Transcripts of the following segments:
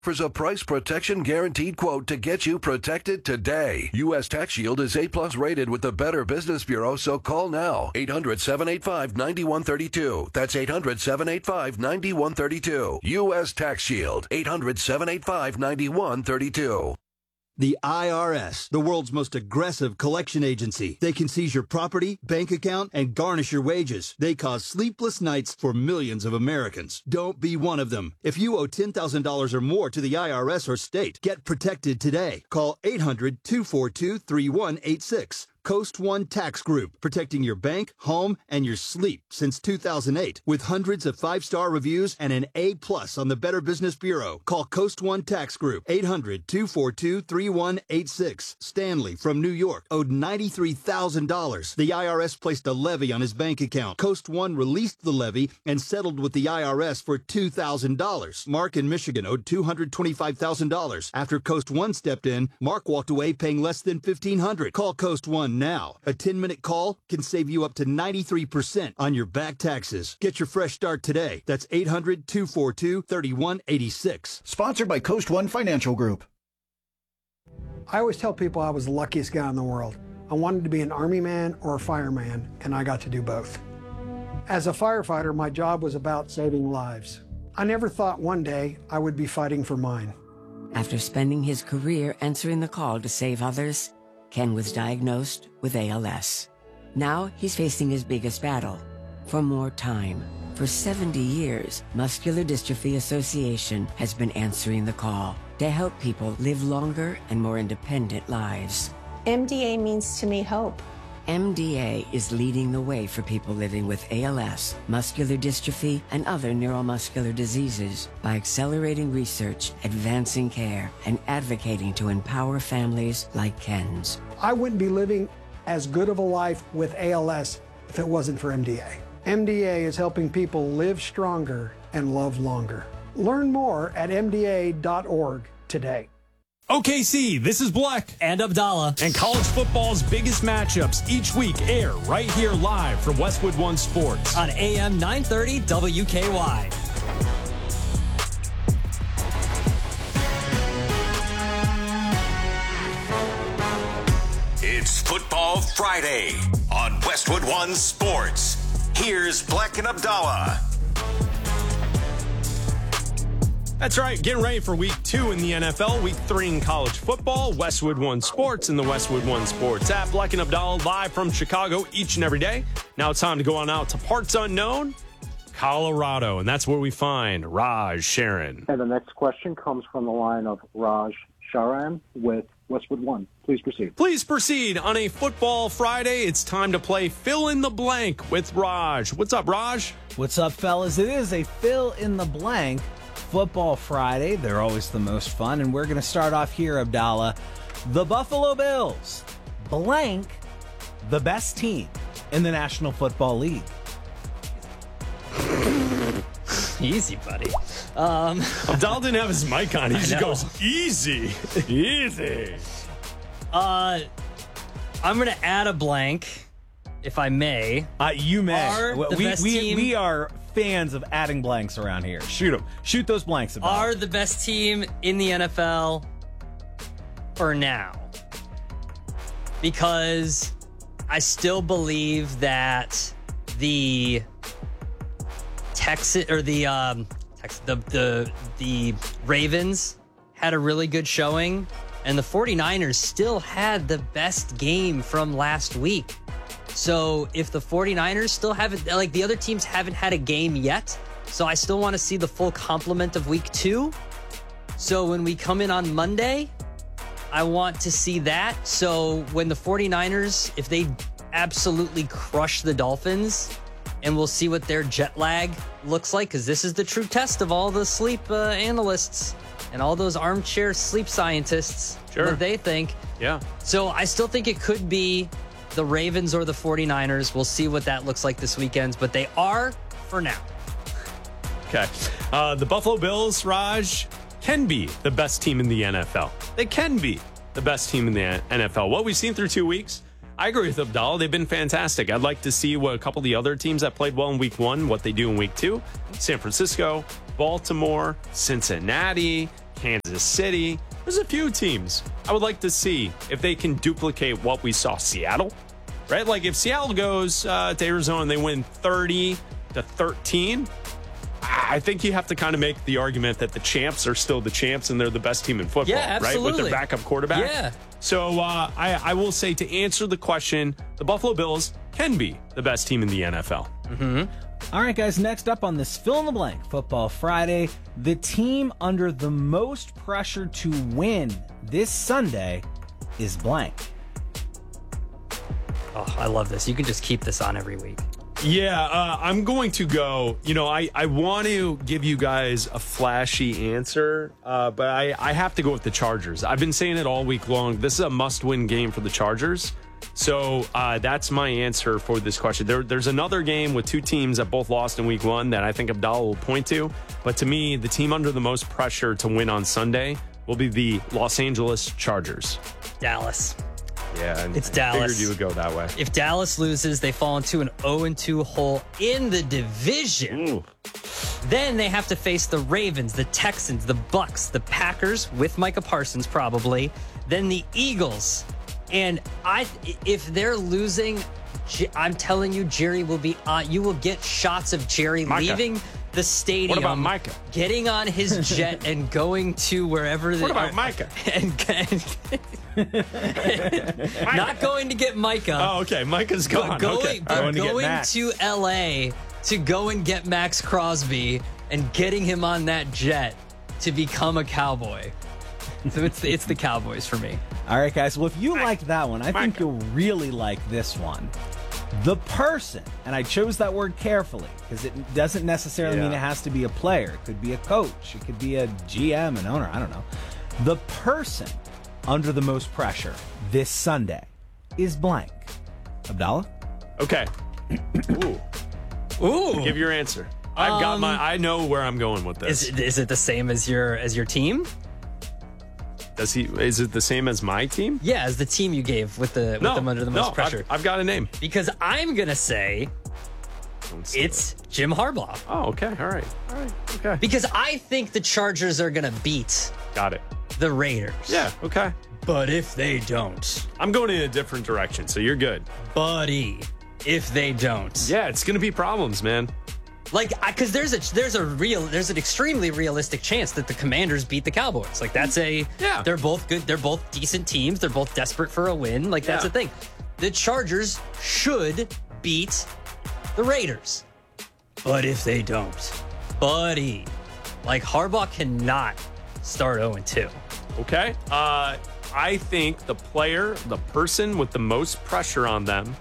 offers a price protection guaranteed quote to get you protected today. U.S. Tax Shield is A+ rated with the Better Business Bureau, so call now. 800-785-9132. That's 800-785-9132. U.S. Tax Shield. 800-785-9132. The IRS, the world's most aggressive collection agency. They can seize your property, bank account, and garnish your wages. They cause sleepless nights for millions of Americans. Don't be one of them. If you owe $10,000 or more to the IRS or state, get protected today. Call 800-242-3186. Coast One Tax Group, protecting your bank, home, and your sleep since 2008. With hundreds of 5-star reviews and an A+ on the Better Business Bureau. Call Coast One Tax Group, 800-242-3186. Stanley from New York owed $93,000. The IRS placed a levy on his bank account. Coast One released the levy and settled with the IRS for $2,000. Mark in Michigan owed $225,000. After Coast One stepped in, Mark walked away paying less than $1,500. Call Coast One now. A 10-minute call can save you up to 93% on your back taxes. Get your fresh start today. That's 800-242-3186. Sponsored by Coast One Financial Group. I always tell people I was the luckiest guy in the world. I wanted to be an Army man or a fireman, and I got to do both. As a firefighter, my job was about saving lives. I never thought one day I would be fighting for mine. After spending his career answering the call to save others, Ken was diagnosed with ALS. Now he's facing his biggest battle, for more time. For 70 years, Muscular Dystrophy Association has been answering the call to help people live longer and more independent lives. MDA means to me hope. MDA is leading the way for people living with ALS, muscular dystrophy, and other neuromuscular diseases by accelerating research, advancing care, and advocating to empower families like Ken's. I wouldn't be living as good of a life with ALS if it wasn't for MDA. MDA is helping people live stronger and love longer. Learn more at MDA.org today. OKC, this is Black and Abdallah. And college football's biggest matchups each week air right here live from Westwood One Sports on AM 930 WKY. It's Football Friday on Westwood One Sports. Here's Black and Abdallah. That's right, getting ready for week 2 in the NFL, week 3 in college football, Westwood One Sports and the Westwood One Sports app. Black and Abdallah live from Chicago each and every day. Now it's time to go on out to parts unknown, Colorado, and that's where we find Raj Sharon. And the next question comes from the line of Raj Sharan with Westwood One. Please proceed. Please proceed. On a Football Friday, it's time to play Fill in the Blank with Raj. What's up, Raj? What's up, fellas? It is a Fill in the Blank Football Friday. They're always the most fun, and we're going to start off here, Abdallah. The Buffalo Bills blank the best team in the National Football League. Easy, buddy. Abdallah didn't have his mic on. He just goes, easy. Easy. I'm going to add a blank, if I may. You may. We are fans of adding blanks around here. Shoot them. Shoot those blanks. Are the best team in the NFL for now. Because I still believe that the Texas or the Ravens had a really good showing, and the 49ers still had the best game from last week. So if the 49ers still haven't, like the other teams haven't had a game yet, so I still want to see the full complement of week 2. So when we come in on Monday, I want to see that. So when the 49ers, if they absolutely crush the Dolphins, and we'll see what their jet lag looks like, because this is the true test of all the sleep analysts and all those armchair sleep scientists, what they think. Yeah. So I still think it could be the Ravens or the 49ers. We'll see what that looks like this weekend, but they are for now. Okay. The Buffalo Bills, Raj, can be the best team in the NFL. They can be the best team in the NFL. What we've seen through 2 weeks, I agree with Abdallah. They've been fantastic. I'd like to see what a couple of the other teams that played well in week 1, what they do in week 2. San Francisco, Baltimore, Cincinnati, Kansas City. There's a few teams I would like to see if they can duplicate what we saw. Seattle, right? Like if Seattle goes to Arizona and they win 30-13, I think you have to kind of make the argument that the champs are still the champs and they're the best team in football, right? With their backup quarterback. Yeah. So I will say, to answer the question, the Buffalo Bills can be the best team in the NFL. Mm-hmm. All right, guys, next up on this Fill in the Blank Football Friday, the team under the most pressure to win this Sunday is blank. Oh, I love this. You can just keep this on every week. Yeah, I'm going to go. I want to give you guys a flashy answer, but I have to go with the Chargers. I've been saying it all week long. This is a must-win game for the Chargers. So that's my answer for this question. There's another game with two teams that both lost in week 1 that I think Abdallah will point to. But to me, the team under the most pressure to win on Sunday will be the Los Angeles Chargers. Dallas. Yeah, it's I Dallas. figured you would go that way. If Dallas loses, they fall into an 0-2 hole in the division. Ooh. Then they have to face the Ravens, the Texans, the Bucks, the Packers with Micah Parsons probably, then the Eagles. And if they're losing, I'm telling you, Jerry will be on. You will get shots of Jerry leaving the stadium. What about Micah? Getting on his jet and going to wherever. What about Micah? Not going to get Micah. Oh, okay. Micah's gone. Going to LA to go and get Max Crosby and getting him on that jet to become a Cowboy. So it's the Cowboys for me. All right, guys. Well, if you liked that one, I think you'll really like this one. The person, and I chose that word carefully because it doesn't necessarily mean it has to be a player. It could be a coach. It could be a GM, an owner. I don't know. The person under the most pressure this Sunday is blank. Abdallah? Okay. Ooh. Give your answer. I've got I know where I'm going with this. Is it the same as your team? Is it the same as my team? Yeah, as the team you gave with them under the most pressure. I've got a name. Because I'm gonna say it's Jim Harbaugh. Oh, okay. All right. Okay. Because I think the Chargers are gonna beat the Raiders. Yeah, okay. But if they don't, I'm going in a different direction, so you're good. Buddy, if they don't. Yeah, it's gonna be problems, man. Like, because there's an extremely realistic chance that the Commanders beat the Cowboys. Like, they're both good. They're both decent teams. They're both desperate for a win. Like, that's the thing. The Chargers should beat the Raiders. But if they don't, buddy, like, Harbaugh cannot start 0-2. Okay. I think the person with the most pressure on them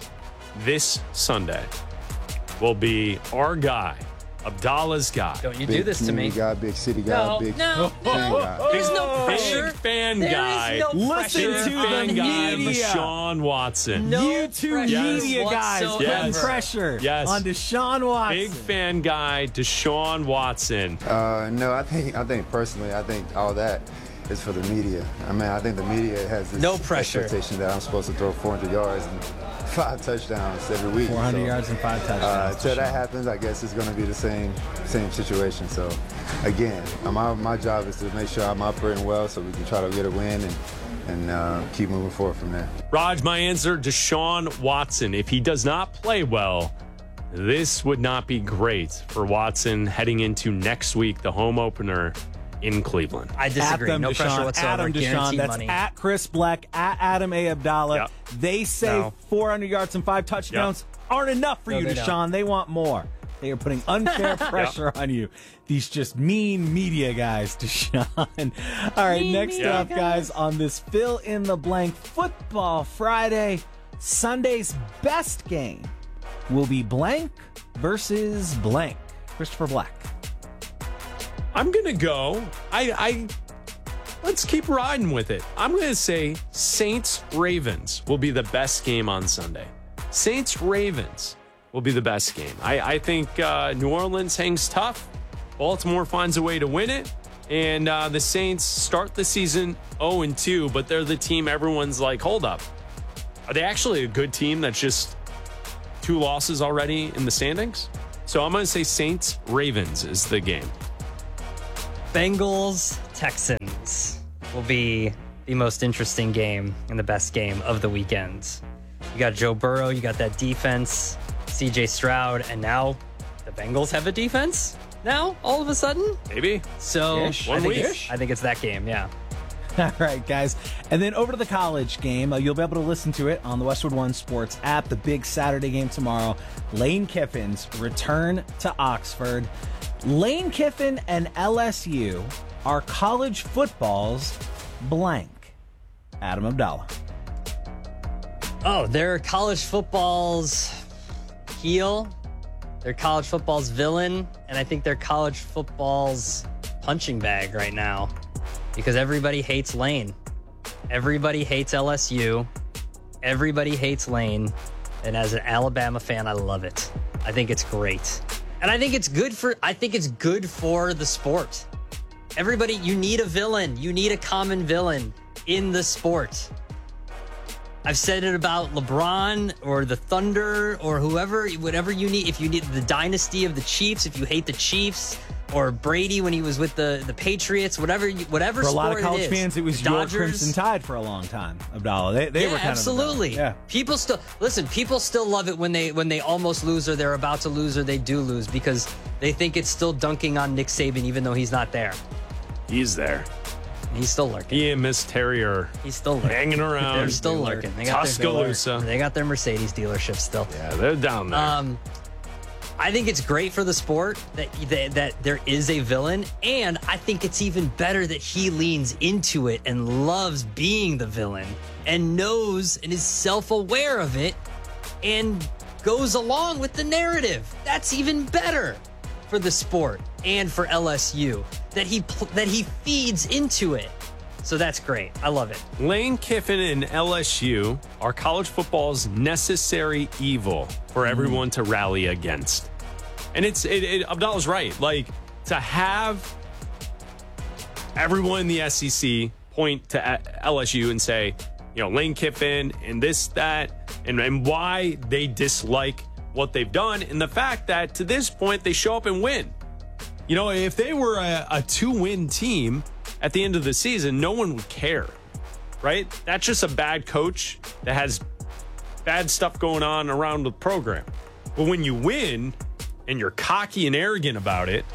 this Sunday will be our guy, Abdallah's guy. Don't you do this to me. Big guy, big city guy, big fan guy. There's no pressure. Big fan there guy. Is no Listen pressure to the media. Deshaun Watson. No you two media guys putting pressure on Deshaun Watson. Big fan guy, Deshaun Watson. No, I think personally, all that is for the media. I mean, I think the media has this expectation that I'm supposed to throw 400 yards and 5 touchdowns every week. 400 yards and 5 touchdowns. Until that happens, I guess it's going to be the same situation. So, again, my job is to make sure I'm operating well so we can try to get a win and keep moving forward from there. Raj, my answer, Deshaun Watson. If he does not play well, this would not be great for Watson heading into next week, the home opener in Cleveland. I disagree. No pressure whatsoever. Adam Deshaun. That's money. at Chris Black, at Adam A. Abdallah. Yep. They say 400 yards and 5 touchdowns aren't enough for you, Deshaun. They want more. They are putting unfair pressure on you. These just mean media guys, Deshaun. All right, next up, guys, on this Fill in the Blank Football Friday, Sunday's best game will be blank versus blank. Christopher Black. I'm going to go. Let's keep riding with it. I'm going to say Saints-Ravens will be the best game on Sunday. Saints-Ravens will be the best game. I think New Orleans hangs tough. Baltimore finds a way to win it. And the Saints start the season 0-2, but they're the team everyone's like, hold up. Are they actually a good team that's just 2 losses already in the standings? So I'm going to say Saints-Ravens is the game. Bengals, Texans will be the most interesting game and the best game of the weekend. You got Joe Burrow, you got that defense, CJ Stroud, and now the Bengals have a defense now, all of a sudden? Maybe. So, I think it's that game, yeah. All right, guys. And then over to the college game. You'll be able to listen to it on the Westwood One Sports app. The big Saturday game tomorrow. Lane Kiffin's return to Oxford. Lane Kiffin and LSU are college football's blank. Adam Abdallah. Oh, they're college football's heel. They're college football's villain. And I think they're college football's punching bag right now. Because everybody hates Lane. Everybody hates LSU. Everybody hates Lane. And as an Alabama fan, I love it. I think it's great. And I think it's good for the sport. Everybody, you need a villain. You need a common villain in the sport. I've said it about LeBron or the Thunder or whoever, whatever you need. If you need the dynasty of the Chiefs, if you hate the Chiefs, or Brady when he was with the Patriots, whatever for a lot of college fans, it was Dodgers, your Crimson Tide for a long time. Abdallah, they were kind absolutely. of People still love it when they almost lose or they're about to lose or they do lose because they think it's still dunking on Nick Saban even though he's not there. He's there. He's still lurking. He and Miss Terrier. He's still lurking. Hanging around. They're still lurking. Tuscaloosa. They got their Mercedes dealership still. Yeah, they're down there. I think it's great for the sport that there is a villain, and I think it's even better that he leans into it and loves being the villain and knows and is self-aware of it and goes along with the narrative. That's even better for the sport and for LSU that he feeds into it. So that's great. I love it. Lane Kiffin and LSU are college football's necessary evil for everyone to rally against. And Abdallah's right. Like, to have everyone in the SEC point to LSU and say, Lane Kiffin and this, that, and why they dislike what they've done, and the fact that to this point they show up and win. If they were a 2-win team at the end of the season, no one would care, right? That's just a bad coach that has bad stuff going on around the program. But when you win and you're cocky and arrogant about it,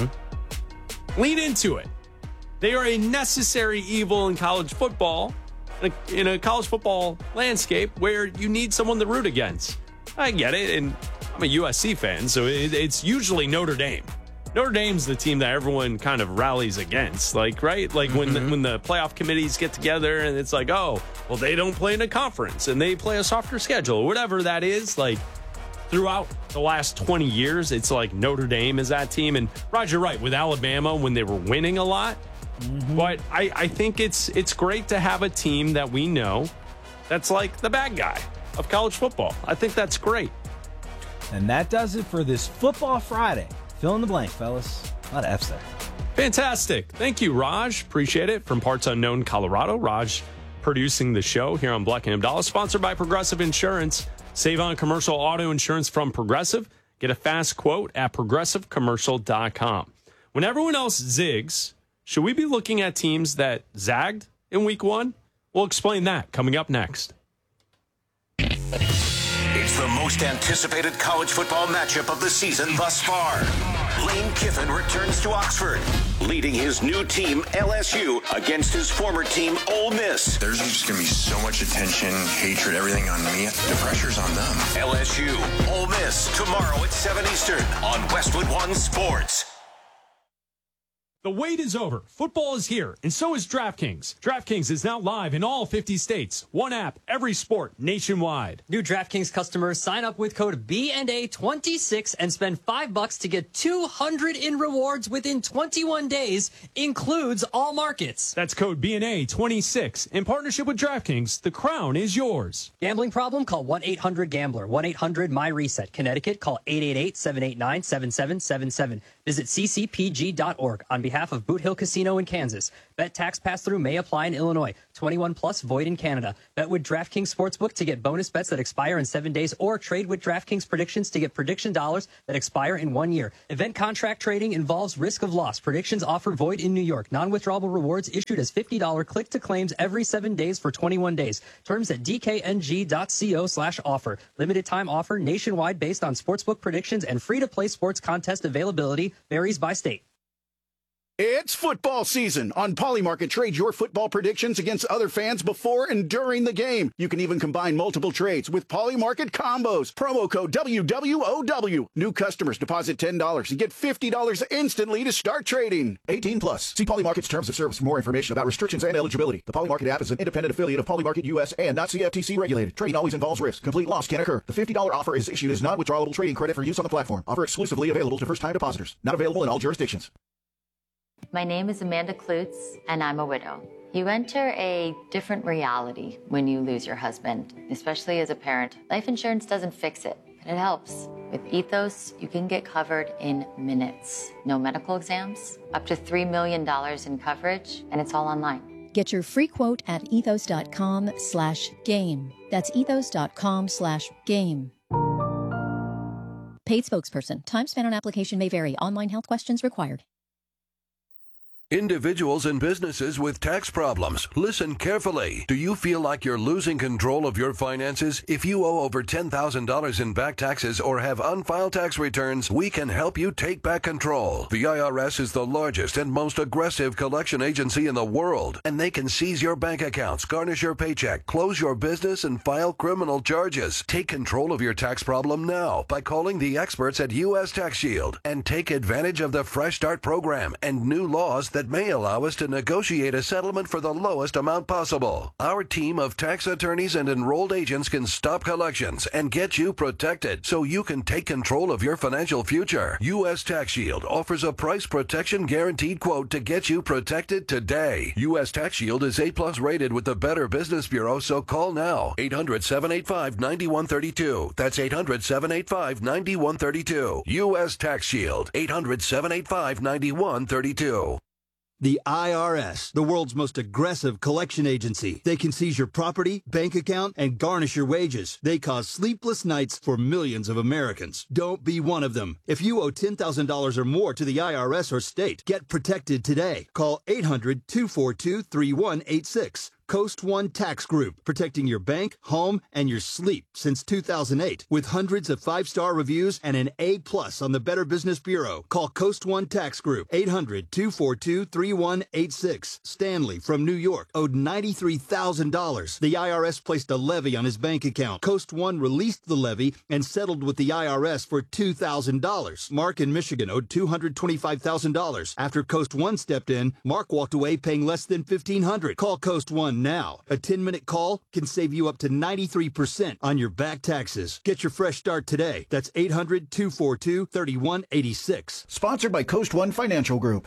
lean into it. They are a necessary evil in college football, in a college football landscape where you need someone to root against. I get it, and I'm a USC fan, so it's usually Notre Dame. Notre Dame's the team that everyone kind of rallies against, right? When the playoff committees get together and it's like, oh, well, they don't play in a conference and they play a softer schedule, or whatever that is. Throughout the last 20 years, it's like Notre Dame is that team. And Roger, right, with Alabama when they were winning a lot. But I think it's great to have a team that we know that's like the bad guy of college football. I think that's great. And that does it for this Football Friday. Fill in the blank, fellas. A lot of F's there. Fantastic. Thank you, Raj. Appreciate it. From Parts Unknown, Colorado. Raj producing the show here on Black and Abdallah. Sponsored by Progressive Insurance. Save on commercial auto insurance from Progressive. Get a fast quote at progressivecommercial.com. When everyone else zigs, should we be looking at teams that zagged in week 1? We'll explain that coming up next. It's the most anticipated college football matchup of the season thus far. Lane Kiffin returns to Oxford, leading his new team, LSU, against his former team, Ole Miss. There's just going to be so much attention, hatred, everything on me. The pressure's on them. LSU, Ole Miss, tomorrow at 7 Eastern on Westwood One Sports. The wait is over. Football is here, and so is DraftKings. DraftKings is now live in all 50 states. One app, every sport, nationwide. New DraftKings customers sign up with code BNA26 and spend $5 to get $200 in rewards within 21 days. Includes all markets. That's code BNA26. In partnership with DraftKings, the crown is yours. Gambling problem? Call 1-800-GAMBLER. 1-800-MY-RESET. Connecticut, call 888-789-7777. Visit ccpg.org. On behalf behalf of Boot Hill Casino in Kansas. Bet tax pass-through may apply in Illinois. 21 plus void in Canada. Bet with DraftKings Sportsbook to get bonus bets that expire in 7 days, or trade with DraftKings predictions to get prediction dollars that expire in 1 year. Event contract trading involves risk of loss. Predictions offer void in New York. Non-withdrawable rewards issued as $50 click-to-claims every 7 days for 21 days. Terms at dkng.co/offer. Limited time offer nationwide based on sportsbook predictions, and free-to-play sports contest availability varies by state. It's football season. On Polymarket, trade your football predictions against other fans before and during the game. You can even combine multiple trades with Polymarket combos. Promo code WWOW. New customers deposit $10 and get $50 instantly to start trading. 18 plus. See Polymarket's terms of service for more information about restrictions and eligibility. The Polymarket app is an independent affiliate of Polymarket US and not CFTC regulated. Trading always involves risk. Complete loss can occur. The $50 offer is issued as non-withdrawable trading credit for use on the platform. Offer exclusively available to first-time depositors. Not available in all jurisdictions. My name is Amanda Klutz, and I'm a widow. You enter a different reality when you lose your husband, especially as a parent. Life insurance doesn't fix it, but it helps. With Ethos, you can get covered in minutes. No medical exams, up to $3 million in coverage, and it's all online. Get your free quote at ethos.com/game. That's ethos.com/game. Paid spokesperson. Time spent on application may vary. Online health questions required. Individuals and businesses with tax problems, listen carefully. Do you feel like you're losing control of your finances? If you owe over $10,000 in back taxes or have unfiled tax returns, we can help you take back control. The IRS is the largest and most aggressive collection agency in the world, and they can seize your bank accounts, garnish your paycheck, close your business, and file criminal charges. Take control of your tax problem now by calling the experts at U.S. Tax Shield and take advantage of the Fresh Start program and new laws that may allow us to negotiate a settlement for the lowest amount possible. Our team of tax attorneys and enrolled agents can stop collections and get you protected so you can take control of your financial future. U.S. Tax Shield offers a price protection guaranteed quote to get you protected today. U.S. Tax Shield is A+ rated with the Better Business Bureau, so call now. 800-785-9132. That's 800-785-9132. U.S. Tax Shield. 800-785-9132. The IRS, the world's most aggressive collection agency. They can seize your property, bank account, and garnish your wages. They cause sleepless nights for millions of Americans. Don't be one of them. If you owe $10,000 or more to the IRS or state, get protected today. Call 800-242-3186. Coast One Tax Group, protecting your bank, home, and your sleep since 2008. With hundreds of 5-star reviews and an A+ on the Better Business Bureau. Call Coast One Tax Group, 800-242-3186. Stanley from New York owed $93,000. The IRS placed a levy on his bank account. Coast One released the levy and settled with the IRS for $2,000. Mark in Michigan owed $225,000. After Coast One stepped in, Mark walked away paying less than $1,500. Call Coast One now. A 10-minute call can save you up to 93% on your back taxes. Get your fresh start today. That's 800-242-3186. Sponsored by Coast One Financial Group.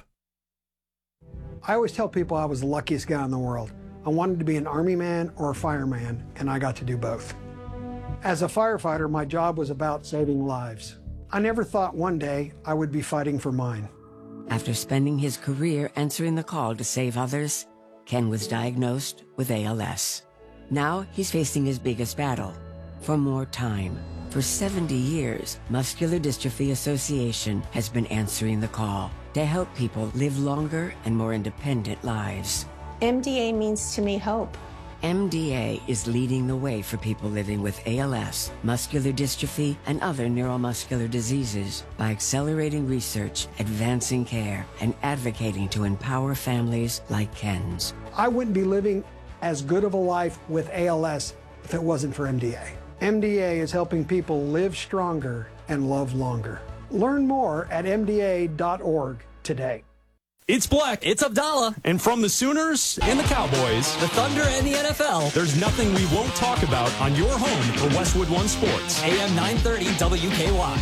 I always tell people I was the luckiest guy in the world. I wanted to be an Army man or a fireman, and I got to do both. As a firefighter, my job was about saving lives. I never thought one day I would be fighting for mine. After spending his career answering the call to save others, Ken was diagnosed with ALS. Now he's facing his biggest battle, for more time. For 70 years, Muscular Dystrophy Association has been answering the call to help people live longer and more independent lives. MDA means to me hope. MDA is leading the way for people living with ALS, muscular dystrophy, and other neuromuscular diseases by accelerating research, advancing care, and advocating to empower families like Ken's. I wouldn't be living as good of a life with ALS if it wasn't for MDA. MDA is helping people live stronger and love longer. Learn more at MDA.org today. It's Black, it's Abdallah, and from the Sooners and the Cowboys, the Thunder and the NFL, there's nothing we won't talk about on your home for Westwood One Sports. AM 930 WKY.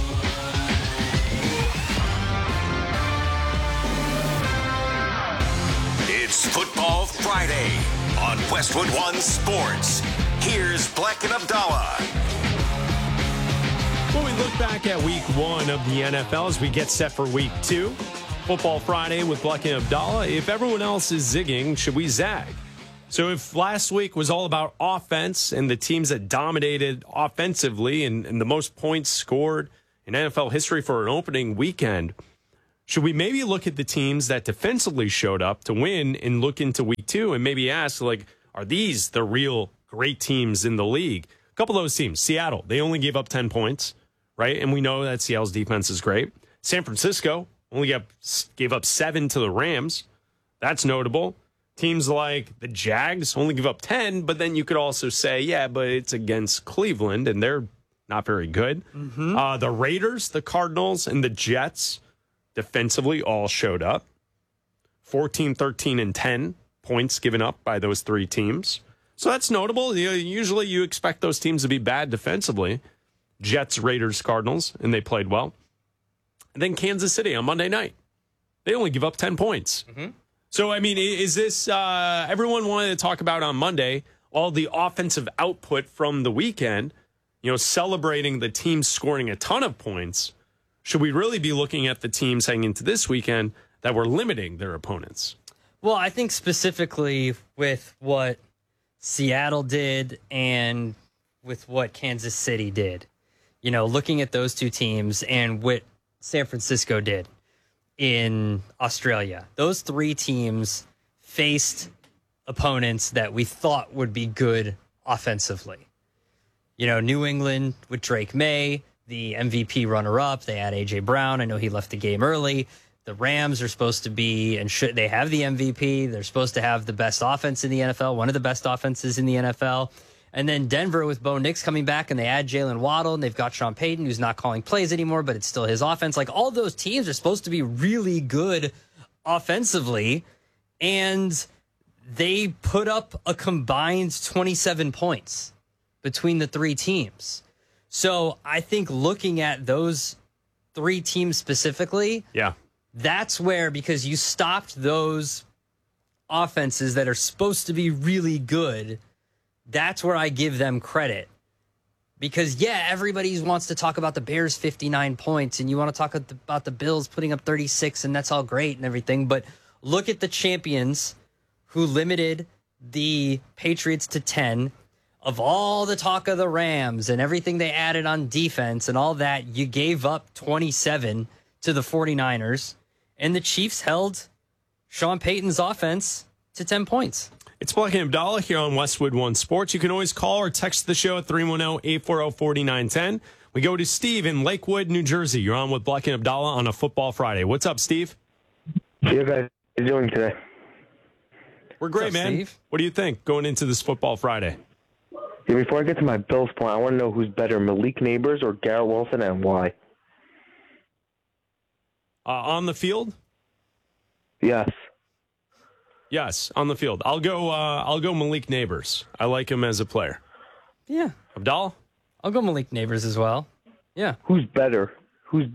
It's Football Friday on Westwood One Sports. Here's Black and Abdallah. When we look back at week one of the NFL as we get set for week two, Football Friday with Black and Abdallah. If everyone else is zigging, should we zag? So if last week was all about offense and the teams that dominated offensively and the most points scored in NFL history for an opening weekend, should we maybe look at the teams that defensively showed up to win and look into week 2 and maybe ask, like, are these the real great teams in the league? A couple of those teams. Seattle, they only gave up 10 points, right? And we know that Seattle's defense is great. San Francisco only gave up 7 to the Rams. That's notable. Teams like the Jags only give up 10, but then you could also say, yeah, but it's against Cleveland, and they're not very good. Mm-hmm. The Raiders, the Cardinals, and the Jets defensively all showed up. 14, 13, and 10 points given up by those 3 teams. So that's notable. Usually you expect those teams to be bad defensively. Jets, Raiders, Cardinals, and they played well. And then Kansas City on Monday night. They only give up 10 points. Mm-hmm. So, I mean, is this everyone wanted to talk about on Monday, all the offensive output from the weekend, celebrating the team scoring a ton of points. Should we really be looking at the teams heading into this weekend that were limiting their opponents? Well, I think specifically with what Seattle did and with what Kansas City did, looking at those 2 teams and what San Francisco did in Australia. Those 3 teams faced opponents that we thought would be good offensively. New England with Drake May, the MVP runner-up. They had A.J. Brown. I know he left the game early. The Rams are supposed to be, and should they have the MVP? They're supposed to have the best offense in the NFL, one of the best offenses in the NFL. And then Denver with Bo Nix coming back, and they add Jalen Waddle, and they've got Sean Payton, who's not calling plays anymore, but it's still his offense. Like, all those teams are supposed to be really good offensively, and they put up a combined 27 points between the 3 teams. So I think looking at those 3 teams specifically, that's where, because you stopped those offenses that are supposed to be really good, that's where I give them credit. Because, everybody wants to talk about the Bears' 59 points, and you want to talk about the Bills putting up 36, and that's all great and everything. But look at the champions who limited the Patriots to 10. Of all the talk of the Rams and everything they added on defense and all that, you gave up 27 to the 49ers, and the Chiefs held Sean Payton's offense to 10 points. It's Black and Abdallah here on Westwood One Sports. You can always call or text the show at 310-840-4910. We go to Steve in Lakewood, New Jersey. You're on with Black and Abdallah on a Football Friday. What's up, Steve? How you guys doing today? We're great, man. Steve? What do you think going into this Football Friday? Yeah, before I get to my Bills point, I want to know who's better, Malik Neighbors or Garrett Wilson, and why. On the field? Yes. Yes, on the field. I'll go Malik Neighbors. I like him as a player. Yeah. Abdallah? I'll go Malik Neighbors as well. Yeah. Who's better? I'm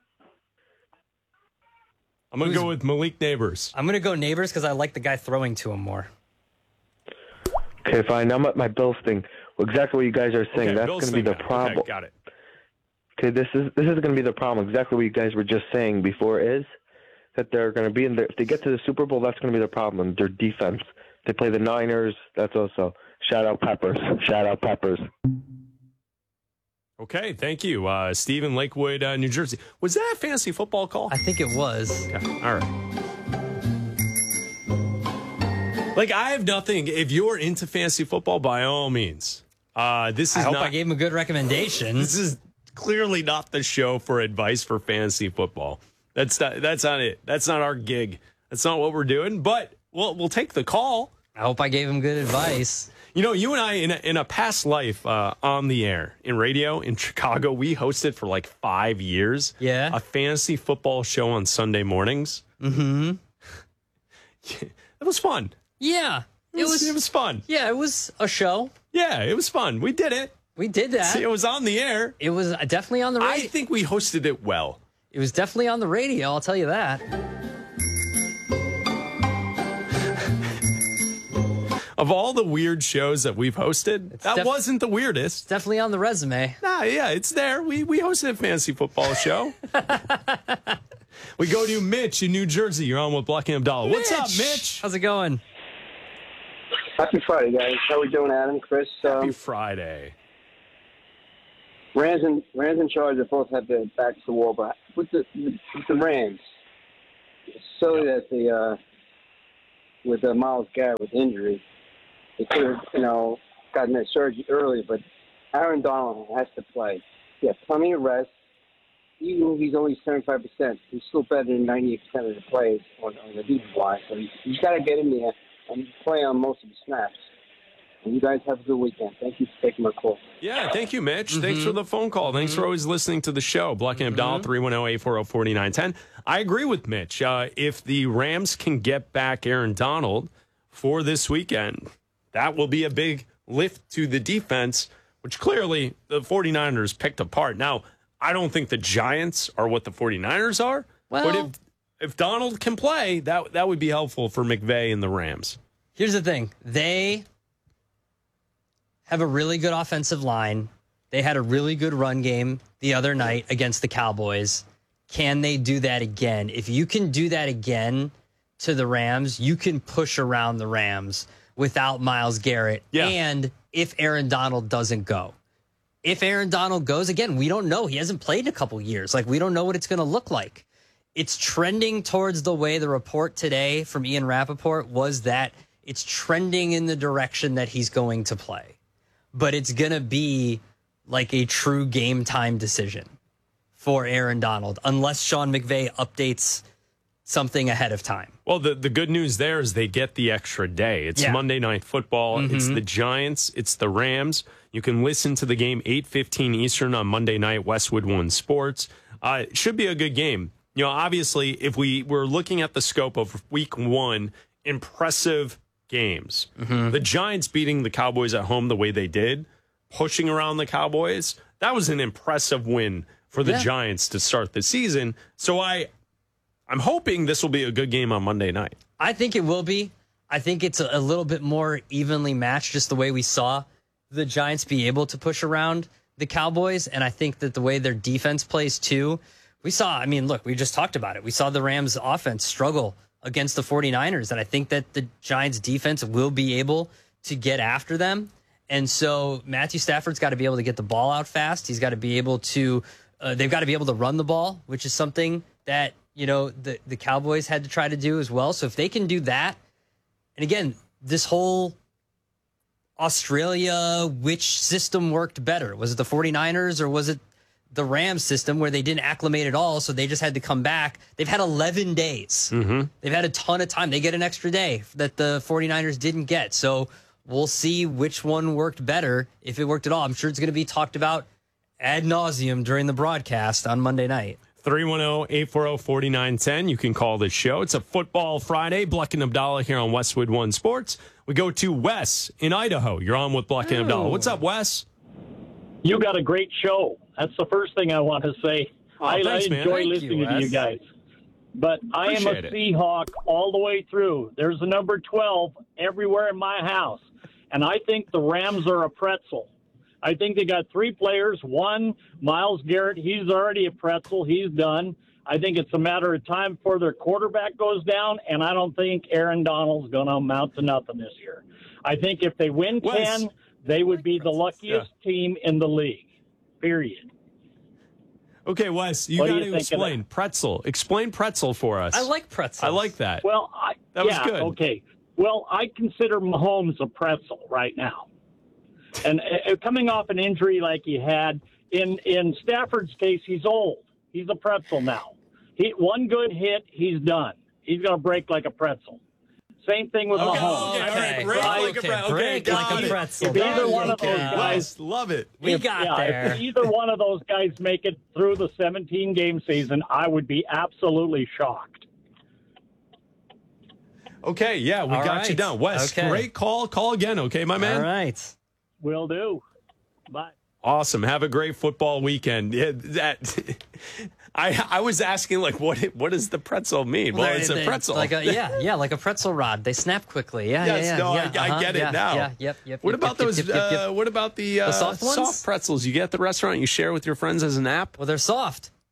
going to go with Malik Neighbors. I'm going to go Neighbors because I like the guy throwing to him more. Okay, fine. Now my Bills thing. Well, exactly what you guys are saying. Okay, that's going to be the problem. Okay, got it. Okay, this is going to be the problem. Exactly what you guys were just saying before is that they're going to be in there. If they get to the Super Bowl, that's going to be the problem. Their defense. They play the Niners. That's also. Shout out Peppers. Okay, thank you. Steve in Lakewood, New Jersey. Was that a fantasy football call? I think it was. Okay, all right. Like, I have nothing. If you're into fantasy football, by all means. I hope I gave him a good recommendation. This is clearly not the show for advice for fantasy football. That's not it. That's not our gig. That's not what we're doing. But we'll take the call. I hope I gave him good advice. You and I, in a past life on the air, in radio, in Chicago, we hosted for like 5 years. Yeah. A fantasy football show on Sunday mornings. Mm-hmm. It was fun. Yeah. It was fun. Yeah, it was a show. Yeah, it was fun. We did it. We did that. See, it was on the air. It was definitely on the radio. I think we hosted it well. It was definitely on the radio, I'll tell you that. Of all the weird shows that we've hosted, that wasn't the weirdest. It's definitely on the resume. Nah, yeah, it's there. We hosted a fantasy football show. We go to Mitch in New Jersey. You're on with Black and Abdallah. What's up, Mitch? How's it going? Happy Friday, guys. How we doing, Adam, Chris? Happy Friday. Rams and Chargers both have their backs to the wall, but with the Rams, it's silly that with Myles Garrett with injury, they could have, gotten that surgery early, but Aaron Donald has to play. He has plenty of rest. Even if he's only 75%, he's still better than 98% of the plays on the defensive line. So he's got to get in there and play on most of the snaps. And you guys have a good weekend. Thank you for taking my call. Yeah, thank you, Mitch. Thanks for the phone call. Thanks for always listening to the show. Black and Abdallah, 310-840-4910. I agree with Mitch. If the Rams can get back Aaron Donald for this weekend, that will be a big lift to the defense, which clearly the 49ers picked apart. Now, I don't think the Giants are what the 49ers are, but if Donald can play, that would be helpful for McVay and the Rams. Here's the thing. They have a really good offensive line. They had a really good run game the other night against the Cowboys. Can they do that again? If you can do that again to the Rams, you can push around the Rams without Myles Garrett. Yeah. And if Aaron Donald doesn't go. If Aaron Donald goes, again, we don't know. He hasn't played in a couple years. We don't know what it's going to look like. It's trending towards the way the report today from Ian Rappaport was that it's trending in the direction that he's going to play. But it's going to be like a true game time decision for Aaron Donald, unless Sean McVay updates something ahead of time. Well, the good news there is they get the extra day. It's Monday Night Football. It's the Giants. It's the Rams. You can listen to the game 8:15 Eastern on Monday night, Westwood One Sports. It should be a good game. Obviously, if we were looking at the scope of week one, impressive games. The Giants beating the Cowboys at home the way they did, pushing around the Cowboys, that was an impressive win for the Giants to start the season. So I'm hoping this will be a good game on Monday night. I think it will be. I think it's a little bit more evenly matched, just the way we saw the Giants be able to push around the Cowboys. And I think that the way their defense plays too, we saw, we just talked about it. We saw the Rams offense struggle against the 49ers. And I think that the Giants defense will be able to get after them. And so Matthew Stafford's got to be able to get the ball out fast. He's got to be able to, they've got to be able to run the ball, which is something that, the Cowboys had to try to do as well. So if they can do that, and again, this whole Australia, which system worked better? Was it the 49ers or was it the Rams system where they didn't acclimate at all, so they just had to come back? They've had 11 days. They've had a ton of time. They get an extra day that the 49ers didn't get. So we'll see which one worked better, if it worked at all. I'm sure it's going to be talked about ad nauseum during the broadcast on Monday night. 310-840-4910. You can call this show. It's a Football Friday. Black and Abdallah here on Westwood One Sports. We go to Wes in Idaho. You're on with Black and Abdallah. What's up, Wes? You got a great show. That's the first thing I want to say. I enjoy listening to you guys. But I am a Seahawk all the way through. There's a number 12 everywhere in my house. And I think the Rams are a pretzel. I think they got three players. One, Myles Garrett, he's already a pretzel. He's done. I think it's a matter of time before their quarterback goes down, and I don't think Aaron Donald's going to amount to nothing this year. I think if they win 10, they would be the luckiest team in the league, period. Okay, Wes, you got to explain pretzel. Explain pretzel for us. I like pretzels. I like that. Well, that was good. Okay. Well, I consider Mahomes a pretzel right now. And coming off an injury like he had, in Stafford's case, he's old. He's a pretzel now. One good hit, he's done. He's going to break like a pretzel. Same thing with Mahomes. Okay, break like a pretzel. If either one of those guys, love it. We got there. If either one of those guys make it through the 17-game season, I would be absolutely shocked. Okay, yeah, we got you down. Wes, great call. Call again, okay, my man? All right. Will do. Bye. Awesome. Have a great football weekend. Yeah, I was asking, what does the pretzel mean? Well, it's a pretzel. Like a pretzel rod. They snap quickly. I get it now. What about those? What about the soft ones? Soft pretzels you get at the restaurant? You share with your friends as an app. Well, they're soft.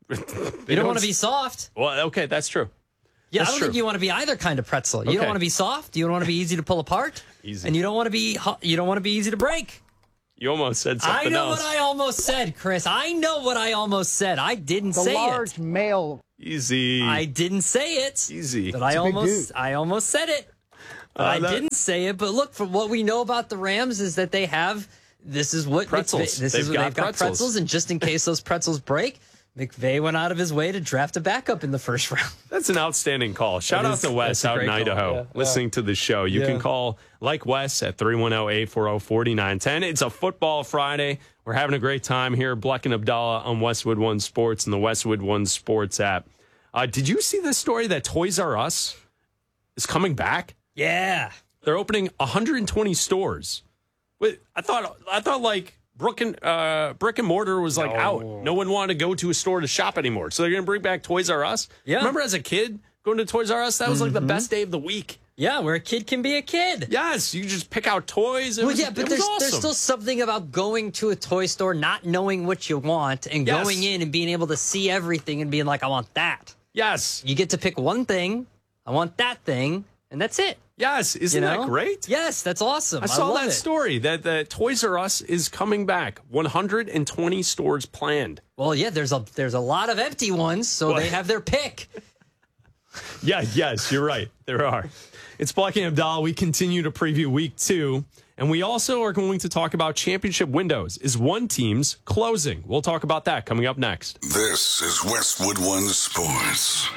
You don't want to be soft. Well, okay, that's true. Yeah, that's I don't true. think you want to be either kind of pretzel. You Okay. don't want to be soft. You don't want to be easy to pull apart. Easy. And you don't want to be easy to break. You almost said something else. I know what I almost said, Chris. I know what I almost said. I didn't say it. The large male. Easy. I didn't say it. Easy. But I almost said it. But I didn't say it. But look, from what we know about the Rams is that they have pretzels. They've got pretzels, and just in case those pretzels break, McVay went out of his way to draft a backup in the first round. That's an outstanding call. Shout out to Wes out in Idaho listening to the show. You can call like Wes at 310-840-4910. It's a football Friday. We're having a great time here. Bleck and Abdallah on Westwood One Sports and the Westwood One Sports app. Did you see this story that Toys R Us is coming back? Yeah. They're opening 120 stores. Wait, I thought like brick and mortar was like out. No one wanted to go to a store to shop anymore. So they're going to bring back Toys R Us. Yeah. Remember as a kid going to Toys R Us? That was like the best day of the week. Yeah, where a kid can be a kid. Yes, you just pick out toys. But it was there's awesome. still something about going to a toy store, not knowing what you want, and going in and being able to see everything and being like, I want that. Yes. You get to pick one thing. I want that thing, and that's it. Yes, isn't that great? Yes, that's awesome. I saw love that it. story that the Toys R Us is coming back. 120 stores planned. Well, yeah, there's a lot of empty ones, so they have their pick. Yes, you're right. There are. It's Bleck and Abdallah. We continue to preview week 2, and we also are going to talk about championship windows. Is one team's closing? We'll talk about that coming up next. This is Westwood One Sports.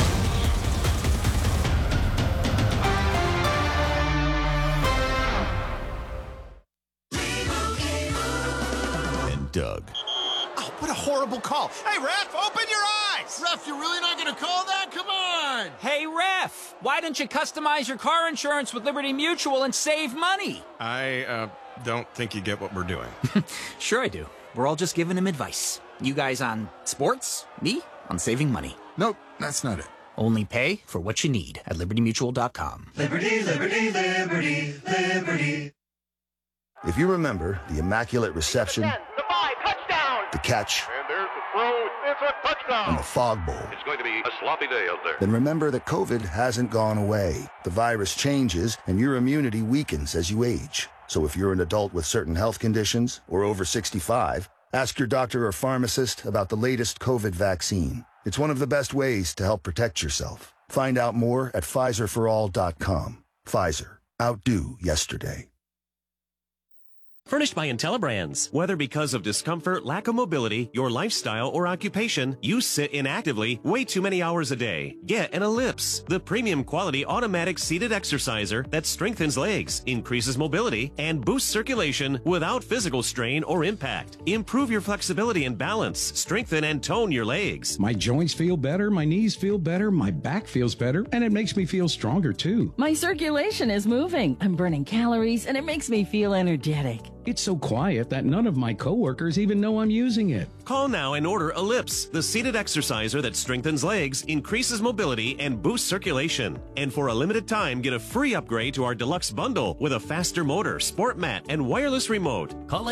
Doug. Oh, what a horrible call. Hey, ref, open your eyes. Ref, you're really not going to call that? Come on. Hey, ref, why don't you customize your car insurance with Liberty Mutual and save money? I don't think you get what we're doing. Sure I do. We're all just giving him advice. You guys on sports, me on saving money. Nope, that's not it. Only pay for what you need at libertymutual.com. Liberty, liberty, liberty, liberty. If you remember the Immaculate Reception, the catch, and there's the throw. It's a touchdown. and the Fog Bowl, It's going to be a sloppy day out there. then remember that COVID hasn't gone away. The virus changes, and your immunity weakens as you age. So if you're an adult with certain health conditions or over 65, ask your doctor or pharmacist about the latest COVID vaccine. It's one of the best ways to help protect yourself. Find out more at PfizerForAll.com. Pfizer. Outdo yesterday. Furnished by IntelliBrands. Whether because of discomfort, lack of mobility, your lifestyle, or occupation, you sit inactively way too many hours a day. Get an Ellipse, the premium quality automatic seated exerciser that strengthens legs, increases mobility, and boosts circulation without physical strain or impact. Improve your flexibility and balance, strengthen and tone your legs. My joints feel better, my knees feel better, my back feels better, and it makes me feel stronger too. My circulation is moving. I'm burning calories, and it makes me feel energetic. It's so quiet that none of my coworkers even know I'm using it. Call now and order Ellipse, the seated exerciser that strengthens legs, increases mobility, and boosts circulation. And for a limited time, get a free upgrade to our deluxe bundle with a faster motor, sport mat, and wireless remote. Call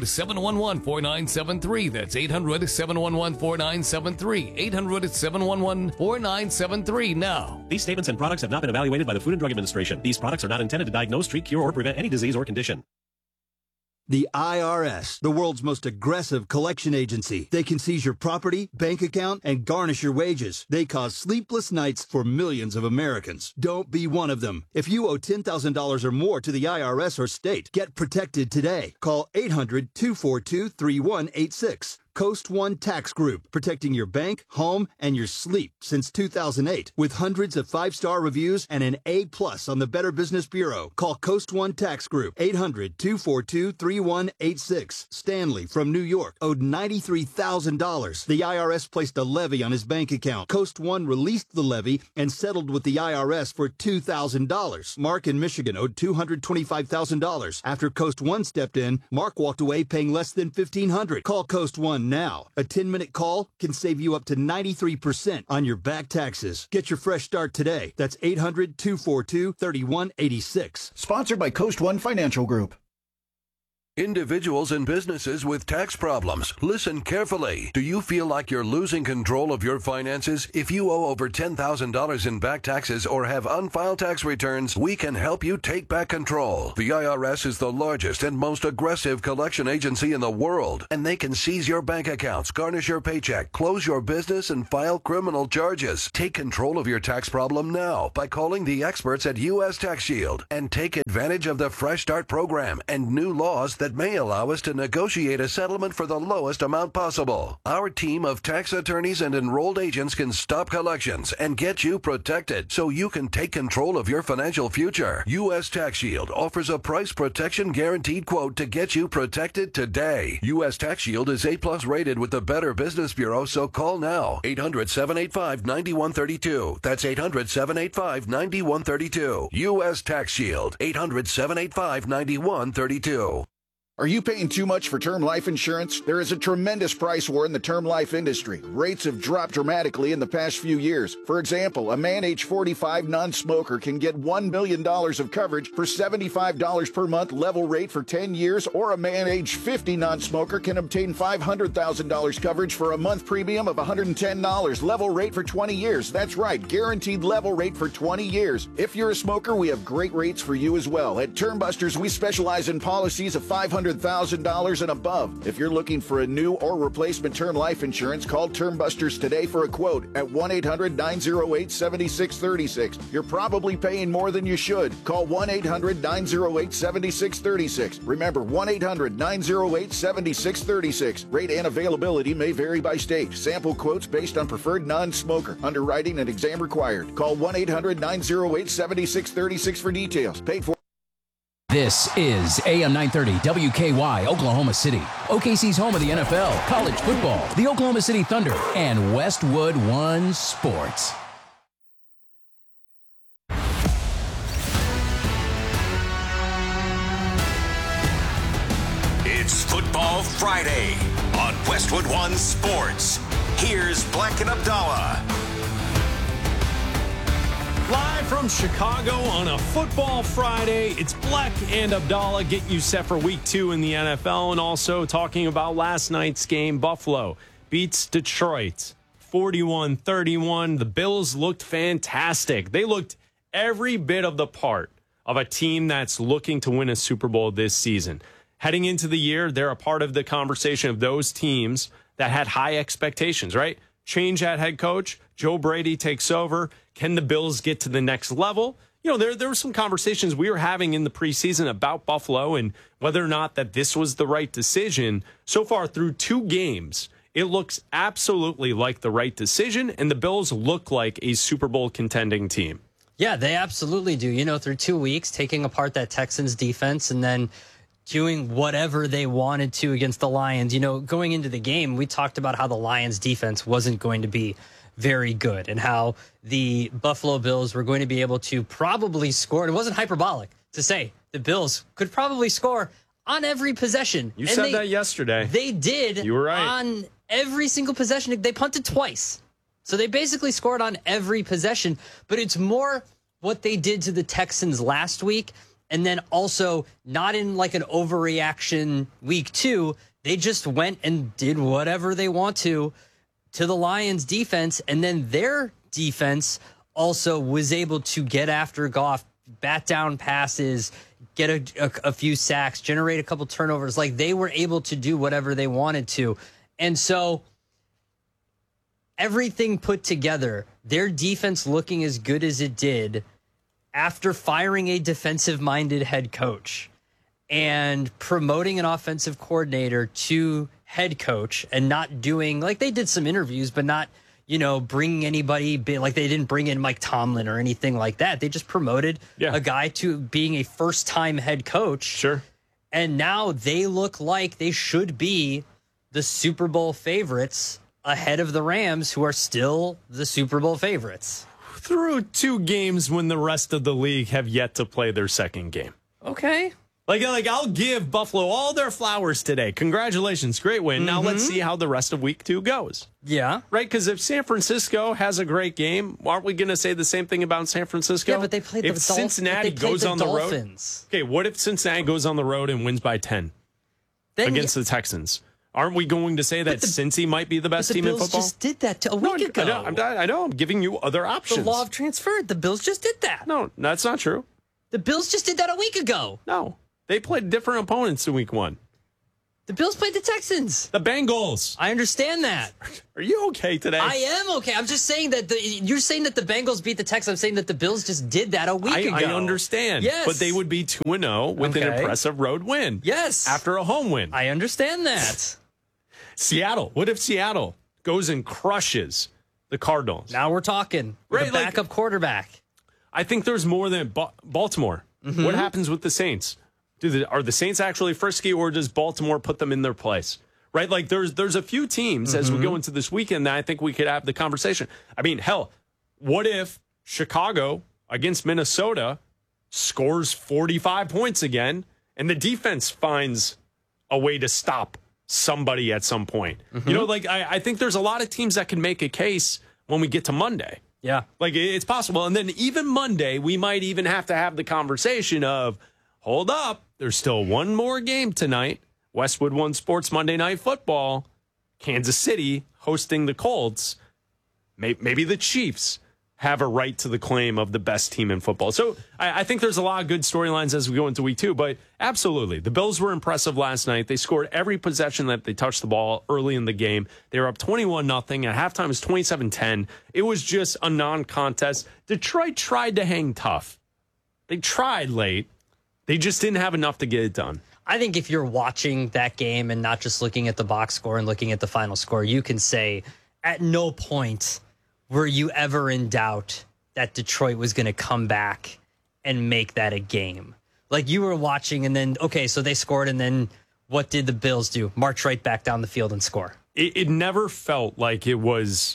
800-711-4973. That's 800-711-4973. 800-711-4973 now. These statements and products have not been evaluated by the Food and Drug Administration. These products are not intended to diagnose, treat, cure, or prevent any disease or condition. The IRS, the world's most aggressive collection agency. They can seize your property, bank account, and garnish your wages. They cause sleepless nights for millions of Americans. Don't be one of them. If you owe $10,000 or more to the IRS or state, get protected today. Call 800-242-3186. Coast One Tax Group, protecting your bank, home, and your sleep since 2008. With hundreds of 5-star reviews and an A+ on the Better Business Bureau. Call Coast One Tax Group, 800-242-3186. Stanley from New York owed $93,000. The IRS placed a levy on his bank account. Coast One released the levy and settled with the IRS for $2,000. Mark in Michigan owed $225,000. After Coast One stepped in, Mark walked away paying less than $1,500. Call Coast One now. A 10-minute call can save you up to 93% on your back taxes. Get your fresh start today. That's 800-242-3186. Sponsored by Coast One Financial Group. Individuals and businesses with tax problems, listen carefully. Do you feel like you're losing control of your finances? If you owe over $10,000 in back taxes or have unfiled tax returns, we can help you take back control. The IRS is the largest and most aggressive collection agency in the world, and they can seize your bank accounts, garnish your paycheck, close your business, and file criminal charges. Take control of your tax problem now by calling the experts at U.S. Tax Shield and take advantage of the Fresh Start program and new laws that may allow us to negotiate a settlement for the lowest amount possible. Our team of tax attorneys and enrolled agents can stop collections and get you protected so you can take control of your financial future. U.S. Tax Shield offers a price protection guaranteed quote to get you protected today. U.S. Tax Shield is A+ rated with the Better Business Bureau, so call now. 800-785-9132. That's 800-785-9132. U.S. Tax Shield. 800-785-9132. Are you paying too much for term life insurance? There is a tremendous price war in the term life industry. Rates have dropped dramatically in the past few years. For example, a man age 45 non-smoker can get $1 million of coverage for $75 per month level rate for 10 years, or a man age 50 non-smoker can obtain $500,000 coverage for a month premium of $110 level rate for 20 years. That's right, guaranteed level rate for 20 years. If you're a smoker, we have great rates for you as well. At Term Busters, we specialize in policies of $500,000 and above. If you're looking for a new or replacement term life insurance, call Term Busters today for a quote at 1-800-908-7636. You're probably paying more than you should. Call 1-800-908-7636. Remember, 1-800-908-7636. Rate and availability may vary by state. Sample quotes based on preferred non-smoker. Underwriting and exam required. Call 1-800-908-7636 for details. Paid for. This is AM 930 WKY, Oklahoma City. OKC's home of the NFL, college football, the Oklahoma City Thunder, and Westwood One Sports. It's Football Friday on Westwood One Sports. Here's Black and Abdallah. Live from Chicago on a Football Friday, it's Black and Abdallah getting you set for Week 2 in the NFL, and also talking about last night's game. Buffalo beats Detroit 41-31. The Bills looked fantastic. They looked every bit of the part of a team that's looking to win a Super Bowl this season. Heading into the year, they're a part of the conversation of those teams that had high expectations, right? Change at head coach. Joe Brady takes over. Can the Bills get to the next level? You know, there were some conversations we were having in the preseason about Buffalo and whether or not that this was the right decision. So far through 2 games, it looks absolutely like the right decision, and the Bills look like a Super Bowl contending team. Yeah, they absolutely do. You know, through 2 weeks, taking apart that Texans defense and then doing whatever they wanted to against the Lions. You know, going into the game, we talked about how the Lions defense wasn't going to be very good and how the Buffalo Bills were going to be able to probably score. It wasn't hyperbolic to say the Bills could probably score on every possession. You said that yesterday. They did. You were right. On every single possession. They punted twice. So they basically scored on every possession. But it's more what they did to the Texans last week. And then also not in like an overreaction Week 2. They just went and did whatever they want to the Lions defense. And then their defense also was able to get after Goff, bat down passes, get a few sacks, generate a couple turnovers. Like they were able to do whatever they wanted to. And so everything put together, their defense looking as good as it did after firing a defensive-minded head coach and promoting an offensive coordinator to head coach and not doing, like they did some interviews, but not, you know, bringing anybody, like they didn't bring in Mike Tomlin or anything like that. They just promoted a guy to being a first-time head coach. Sure. And now they look like they should be the Super Bowl favorites ahead of the Rams, who are still the Super Bowl favorites. Through 2 games when the rest of the league have yet to play their second game. Okay. Like I'll give Buffalo all their flowers today. Congratulations. Great win. Now let's see how the rest of Week 2 goes. Yeah. Right? Because if San Francisco has a great game, aren't we going to say the same thing about San Francisco? Yeah, but they played if Cincinnati goes on the road. Okay, what if Cincinnati goes on the road and wins by 10? against the Texans. Aren't we going to say that Cincy might be the best team in football? The Bills just did that a week ago. I know. I'm giving you other options. The law of transfer. The Bills just did that. No, that's not true. The Bills just did that a week ago. No. They played different opponents in week 1. The Bills played the Texans. The Bengals. I understand that. Are you okay today? I am okay. I'm just saying that you're saying that the Bengals beat the Texans. I'm saying that the Bills just did that a week ago. I understand. Yes. But they would be 2-0 with an impressive road win. Yes. After a home win. I understand that. Seattle. What if Seattle goes and crushes the Cardinals? Now we're talking. With a backup quarterback. I think there's more than Baltimore. Mm-hmm. What happens with the Saints? Are the Saints actually frisky, or does Baltimore put them in their place? Right? Like there's a few teams as we go into this weekend that I think we could have the conversation. I mean, hell, what if Chicago against Minnesota scores 45 points again, and the defense finds a way to stop somebody at some point? Mm-hmm. You know, like I think there's a lot of teams that can make a case when we get to Monday. Yeah. Like it's possible. And then even Monday, we might even have to have the conversation of, hold up, there's still one more game tonight. Westwood One Sports Monday Night Football. Kansas City hosting the Colts. Maybe the Chiefs have a right to the claim of the best team in football. So I think there's a lot of good storylines as we go into week 2. But absolutely, the Bills were impressive last night. They scored every possession that they touched the ball early in the game. They were up 21-0. At halftime, it was 27-10. It was just a non-contest. Detroit tried to hang tough. They tried late. They just didn't have enough to get it done. I think if you're watching that game and not just looking at the box score and looking at the final score, you can say at no point were you ever in doubt that Detroit was going to come back and make that a game. Like you were watching and then, okay, so they scored and then what did the Bills do? March right back down the field and score. It never felt like it was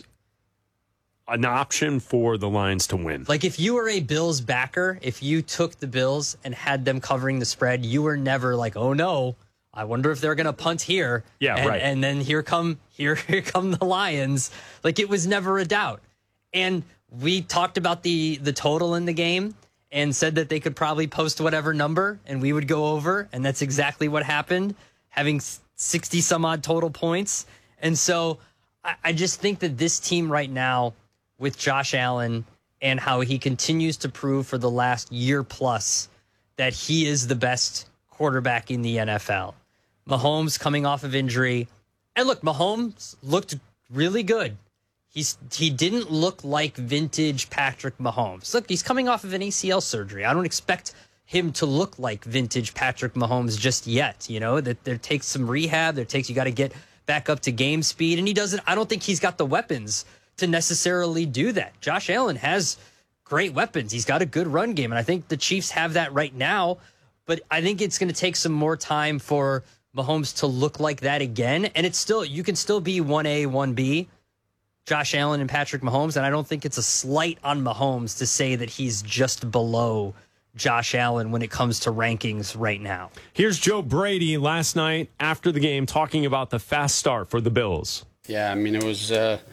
an option for the Lions to win. Like if you were a Bills backer, if you took the Bills and had them covering the spread, you were never like, oh no, I wonder if they're going to punt here. Yeah, right. And then here come the Lions. Like it was never a doubt. And we talked about the total in the game and said that they could probably post whatever number and we would go over. And that's exactly what happened, having 60 some odd total points. And so I just think that this team right now, with Josh Allen and how he continues to prove for the last year plus that he is the best quarterback in the NFL. Mahomes coming off of injury. And look, Mahomes looked really good. He didn't look like vintage Patrick Mahomes. Look, he's coming off of an ACL surgery. I don't expect him to look like vintage Patrick Mahomes just yet. You know, that there takes some rehab. You got to get back up to game speed. And I don't think he's got the weapons to necessarily do that. Josh Allen has great weapons. He's got a good run game, and I think the Chiefs have that right now, but I think it's going to take some more time for Mahomes to look like that again, and you can still be 1A, 1B, Josh Allen and Patrick Mahomes, and I don't think it's a slight on Mahomes to say that he's just below Josh Allen when it comes to rankings right now. Here's Joe Brady last night after the game talking about the fast start for the Bills. Yeah, I mean, it was...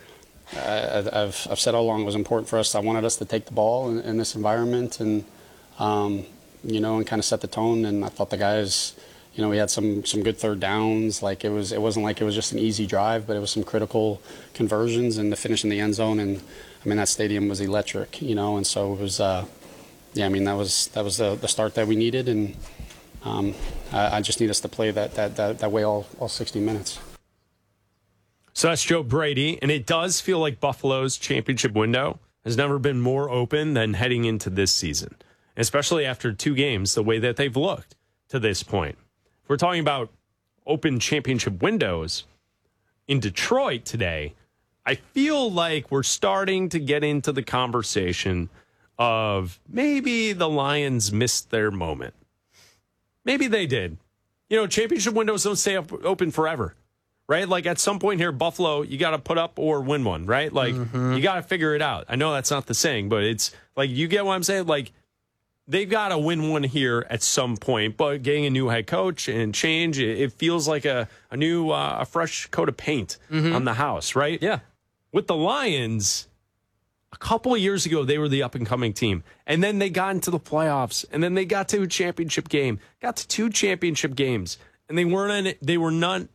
I've said all along it was important for us. I wanted us to take the ball in this environment and, and kind of set the tone. And I thought the guys, we had some good third downs. Like it wasn't like it was just an easy drive, but it was some critical conversions and the finish in the end zone. And I mean, that stadium was electric, and so it was, that was the start that we needed. And I just need us to play that way all 60 minutes. So that's Joe Brady, and it does feel like Buffalo's championship window has never been more open than heading into this season, especially after 2 games, the way that they've looked to this point. If we're talking about open championship windows in Detroit today, I feel like we're starting to get into the conversation of maybe the Lions missed their moment. Maybe they did. Championship windows don't stay open forever. Right? Like at some point here, Buffalo, you got to put up or win one, right? Like you got to figure it out. I know that's not the saying, but it's like, you get what I'm saying? Like they've got to win one here at some point, but getting a new head coach and change, it feels like a new, a fresh coat of paint on the house, right? Yeah. With the Lions, a couple of years ago, they were the up and coming team. And then they got into the playoffs and then they got to a championship game, got to 2 championship games. and they were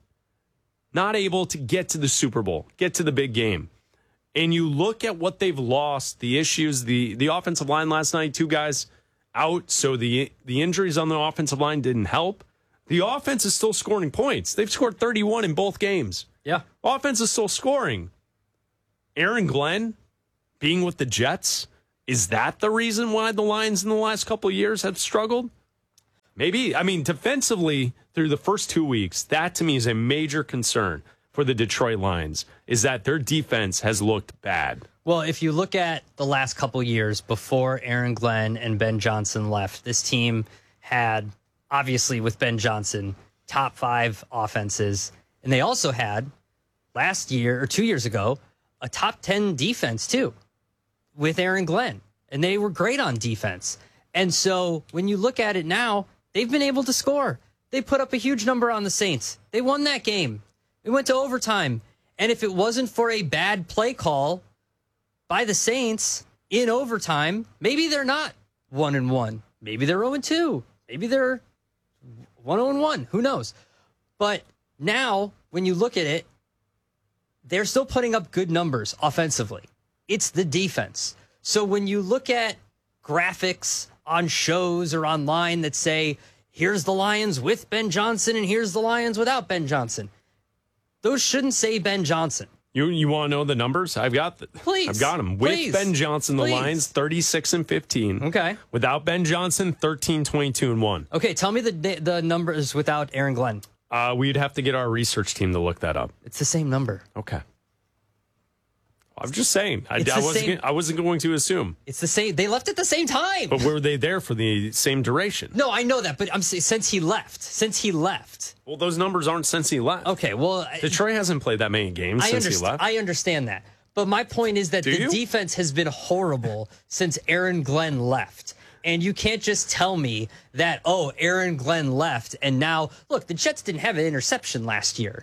not able to get to the Super Bowl, get to the big game. And you look at what they've lost, the issues, the offensive line last night, 2 guys out, so the injuries on the offensive line didn't help. The offense is still scoring points. They've scored 31 in both games. Yeah. Offense is still scoring. Aaron Glenn being with the Jets, is that the reason why the Lions in the last couple of years have struggled? Maybe. I mean, defensively, through the first 2 weeks, that to me is a major concern for the Detroit Lions, is that their defense has looked bad. Well, if you look at the last couple years before Aaron Glenn and Ben Johnson left, this team had, obviously with Ben Johnson, top 5 offenses. And they also had, last year or 2 years ago, a top 10 defense too, with Aaron Glenn. And they were great on defense. And so when you look at it now, they've been able to score. They put up a huge number on the Saints. They won that game. It went to overtime. And if it wasn't for a bad play call by the Saints in overtime, maybe they're not 1-1. Maybe they're 0-2. Maybe they're 1-1. Who knows? But now, when you look at it, they're still putting up good numbers offensively. It's the defense. So when you look at graphics on shows or online that say, here's the Lions with Ben Johnson and here's the Lions without Ben Johnson, those shouldn't say Ben Johnson. You want to know the numbers? I've got Please. I've got them. With Ben Johnson, the Lions 36-15. Okay. Without Ben Johnson, 13-22-1. Okay, tell me the numbers without Aaron Glenn. We'd have to get our research team to look that up. It's the same number. Okay. I'm just saying. I wasn't going to assume. It's the same. They left at the same time. But were they there for the same duration? No, I know that, but I'm saying since he left. Well, those numbers aren't since he left. Okay, well, Detroit hasn't played that many games since he left. I understand that. But my point is that the defense has been horrible since Aaron Glenn left. And you can't just tell me that, Aaron Glenn left, and now, look, the Jets didn't have an interception last year.